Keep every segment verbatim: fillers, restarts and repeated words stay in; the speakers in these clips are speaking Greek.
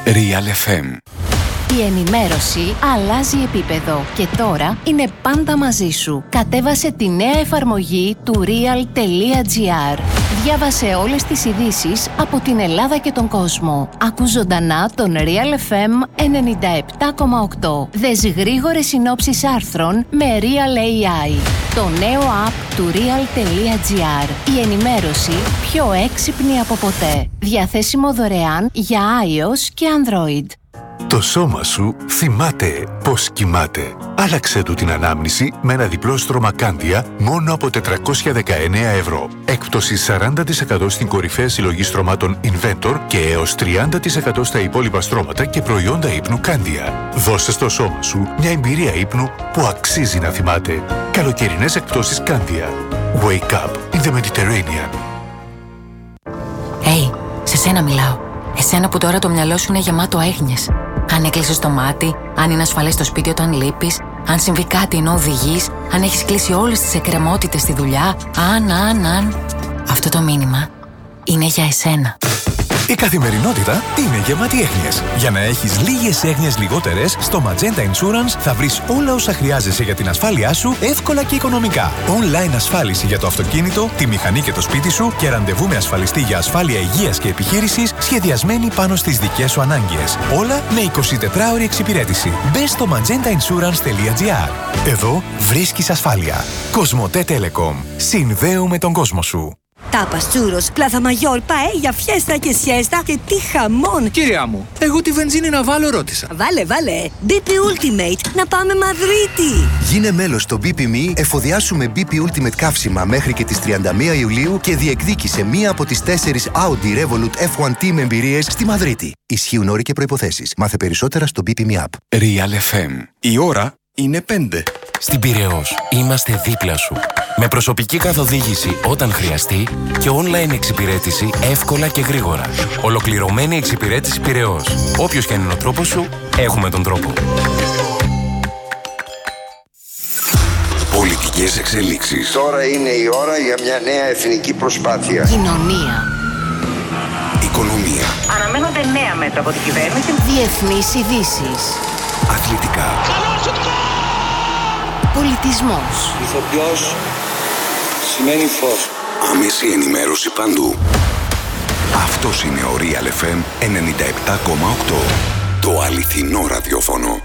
Real εφ εμ. Η ενημέρωση αλλάζει επίπεδο και τώρα είναι πάντα μαζί σου. Κατέβασε τη νέα εφαρμογή του real.gr. Διάβασε όλες τις ειδήσεις από την Ελλάδα και τον κόσμο. Ακού ζωντανά τον Real εφ εμ ενενήντα επτά κόμμα οκτώ. Δες γρήγορες συνόψεις άρθρων με Real έι άι. Το νέο app του real.gr. Η ενημέρωση πιο έξυπνη από ποτέ. Διαθέσιμο δωρεάν για iOS και Android. Το σώμα σου θυμάται πώς κοιμάται. Άλλαξε του την ανάμνηση με ένα διπλό στρώμα Κάνδια μόνο από τετρακόσια δεκαεννέα ευρώ. Έκπτωση σαράντα τοις εκατό στην κορυφαία συλλογή στρωμάτων Inventor και έως τριάντα τοις εκατό στα υπόλοιπα στρώματα και προϊόντα ύπνου Κάνδια. Δώσε στο σώμα σου μια εμπειρία ύπνου που αξίζει να θυμάται. Καλοκαιρινές εκπτώσεις Κάνδια. Wake up in the Mediterranean. Hey, σε σένα μιλάω. Εσένα που τώρα το μυαλό σου είναι γεμάτο έγνοιες. Αν έκλεισες το μάτι, αν είναι ασφαλές στο σπίτι όταν λείπεις, αν συμβεί κάτι ενώ οδηγείς, αν έχεις κλείσει όλες τις εκκρεμότητες στη δουλειά, αν, αν, αν... Αυτό το μήνυμα είναι για εσένα. Η καθημερινότητα είναι γεμάτη έγνοιες. Για να έχεις λίγες έγνοιες λιγότερες, στο Magenta Insurance θα βρεις όλα όσα χρειάζεσαι για την ασφάλειά σου εύκολα και οικονομικά. Online ασφάλιση για το αυτοκίνητο, τη μηχανή και το σπίτι σου και ραντεβού με ασφαλιστή για ασφάλεια υγείας και επιχείρησης σχεδιασμένη πάνω στις δικές σου ανάγκες. Όλα με εικοσιτετράωρη εξυπηρέτηση. Μπες στο magenta insurance τελεία gr. Εδώ βρίσκεις ασφάλεια. Κοσμοτέ Telecom. Συνδέουμε τον κόσμο σου. Τάπας, τσούρος, πλάθα μαγιόρ, παέλια, φιέστα και σιέστα και τι χαμόν! Κυρία μου, εγώ τη βενζίνη να βάλω ρώτησα. Βάλε, βάλε! μπι πι Ultimate, να πάμε Μαδρίτη! Γίνε μέλος στο μπι πι εμ ι, εφοδιάσου με μπι πι Ultimate καύσιμα μέχρι και τις τριάντα μία Ιουλίου και διεκδίκησε μία από τις τέσσερις Audi Revolut εφ ουάν Team εμπειρίες στη Μαδρίτη. Ισχύουν όροι και προϋποθέσεις. Μάθε περισσότερα στο μπι πι εμ ι App. Real εφ εμ. Η ώρα είναι πέντε. Στην Πειραιώς είμαστε δίπλα σου. Με προσωπική καθοδήγηση όταν χρειαστεί και online εξυπηρέτηση εύκολα και γρήγορα. Ολοκληρωμένη εξυπηρέτηση Πειραιώς. Όποιος και αν είναι ο τρόπος σου, έχουμε τον τρόπο. Πολιτικές εξελίξεις. Τώρα είναι η ώρα για μια νέα εθνική προσπάθεια. Κοινωνία. Οικονομία. Αναμένονται νέα μέτρα από την κυβέρνηση. Διεθνείς ειδήσεις. Αθλητικά. Πολιτισμός. Ηθοποιός σημαίνει φως. Άμεση ενημέρωση παντού. Αυτός είναι ο Real εφ εμ ενενήντα επτά κόμμα οκτώ. Το αληθινό ραδιόφωνο.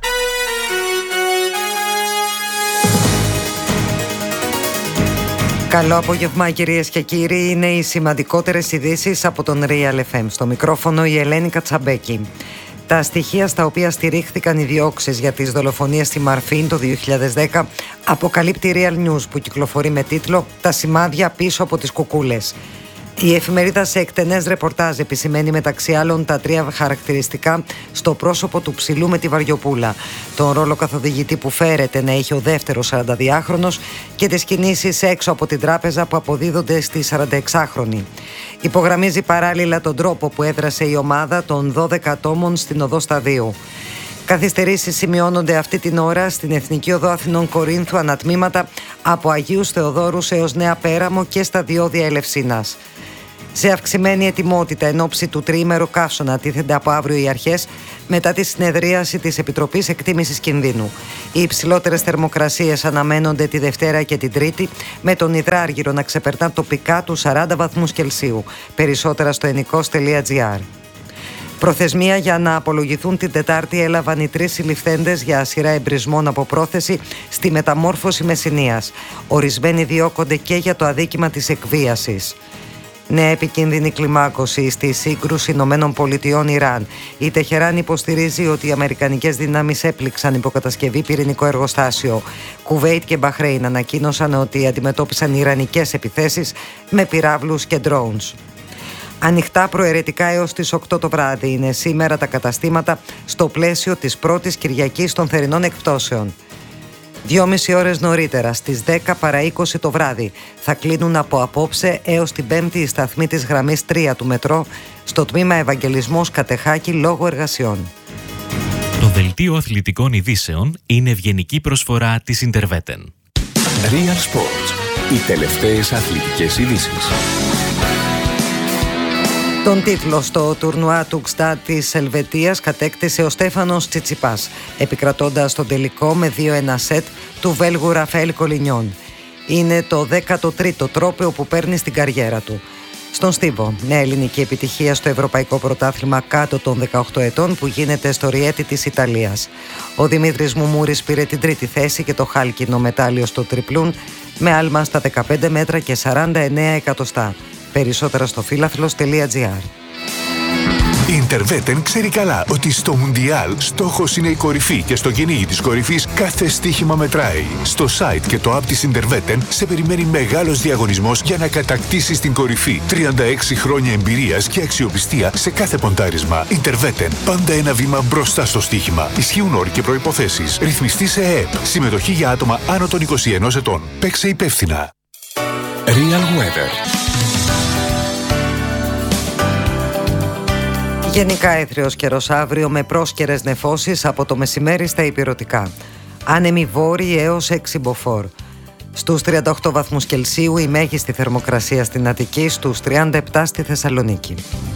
Καλό απόγευμα κυρίες και κύριοι. Είναι οι σημαντικότερες ειδήσεις από τον Real εφ εμ. Στο μικρόφωνο η Ελένη Κατσαμπέκη. Τα στοιχεία στα οποία στηρίχθηκαν οι διώξεις για τις δολοφονίες στη Μαρφίν το δύο χιλιάδες δέκα αποκαλύπτει Real News, που κυκλοφορεί με τίτλο «Τα σημάδια πίσω από τις κουκούλες». Η εφημερίδα σε εκτενές ρεπορτάζ επισημαίνει μεταξύ άλλων τα τρία χαρακτηριστικά στο πρόσωπο του ψηλού με τη βαριοπούλα, τον ρόλο καθοδηγητή που φέρεται να έχει ο δεύτερος σαρανταδυάχρονος και τις κινήσεις έξω από την τράπεζα που αποδίδονται στη σαρανταεξάχρονη. Υπογραμμίζει παράλληλα τον τρόπο που έδρασε η ομάδα των δώδεκα ατόμων στην οδό Σταδίου. Καθυστερήσεις σημειώνονται αυτή την ώρα στην Εθνική Οδό Αθηνών Κορίνθου ανατμήματα από Αγίους Θεοδόρους έως Νέα Πέραμο και στα διόδια Ελευσίνας. Σε αυξημένη ετοιμότητα εν ώψη του τριήμερου καύσωνα τίθενται από αύριο οι αρχές μετά τη συνεδρίαση της Επιτροπής Εκτίμησης Κινδύνου. Οι υψηλότερες θερμοκρασίες αναμένονται τη Δευτέρα και την Τρίτη, με τον υδράργυρο να ξεπερνά τοπικά τους σαράντα βαθμούς Κελσίου. Περισσότερα στο ενικός τελεία gr. Προθεσμία για να απολογηθούν την Τετάρτη έλαβαν οι τρεις συλληφθέντες για σειρά εμπρισμών από πρόθεση στη μεταμόρφωση Μεσσηνίας. Ορισμένοι διώκονται και για το αδίκημα της εκβίασης. Νέα επικίνδυνη κλιμάκωση στη σύγκρουση Ηνωμένων Πολιτειών Ιράν. Η Τεχεράν υποστηρίζει ότι οι αμερικανικές δυνάμεις έπληξαν υποκατασκευή πυρηνικό εργοστάσιο. Κουβέιτ και Μπαχρέιν ανακοίνωσαν ότι αντιμετώπισαν ιρανικές επιθέσεις με πυράβλους και drones. Ανοιχτά προαιρετικά έως τις οκτώ το βράδυ είναι σήμερα τα καταστήματα στο πλαίσιο της πρώτης Κυριακής των θερινών εκπτώσεων. Δυόμιση ώρες νωρίτερα, στις δέκα παρά είκοσι το βράδυ, θα κλείνουν από απόψε έως την πέμπτη η σταθμή της γραμμής τρία του μετρό στο τμήμα Ευαγγελισμός Κατεχάκη λόγω εργασιών. Το δελτίο αθλητικών ειδήσεων είναι ευγενική προσφορά της Interveten. Real Sports. Οι τελευταίες αθλητικές ειδήσεις. Τον τίτλο στο τουρνουά του Gstaad της Ελβετίας κατέκτησε ο Στέφανος Τσιτσιπάς, επικρατώντας τον τελικό με δύο ένα σετ του Βέλγου Ραφαέλ Κολινιόν. Είναι το δέκατο τρίτο τρόπαιο που παίρνει στην καριέρα του. Στον στίβο, νέα ελληνική επιτυχία στο Ευρωπαϊκό Πρωτάθλημα κάτω των δεκαοκτώ ετών που γίνεται στο Ριέτι της Ιταλίας. Ο Δημήτρης Μουμούρης πήρε την τρίτη θέση και το χάλκινο μετάλλιο στο τριπλούν με άλμα στα δεκαπέντε μέτρα και σαράντα εννέα εκατοστά. Περισσότερα στο φύλαθλος τελεία τζι άρ. Η Interveten ξέρει καλά ότι στο Μουντιάλ στόχος είναι η κορυφή και στο κυνήγι της κορυφής κάθε στοίχημα μετράει. Στο site και το app της Interveten σε περιμένει μεγάλος διαγωνισμός για να κατακτήσεις την κορυφή. τριάντα έξι χρόνια εμπειρίας και αξιοπιστία σε κάθε ποντάρισμα. Interveten, πάντα ένα βήμα μπροστά στο στοίχημα. Ισχύουν όροι και προϋποθέσεις. Ρυθμιστή σε ΕΕΠ. Συμμετοχή για άτομα άνω των είκοσι ενός ετών. Παίξε υπεύθυνα. Real Weather. Γενικά έθριος καιρός αύριο με πρόσκαιρες νεφώσεις από το μεσημέρι στα ηπειρωτικά. Άνεμοι βόρειοι έως έξι μποφόρ. Στους τριάντα οκτώ βαθμούς Κελσίου η μέγιστη θερμοκρασία στην Αττική, στους τριάντα επτά στη Θεσσαλονίκη.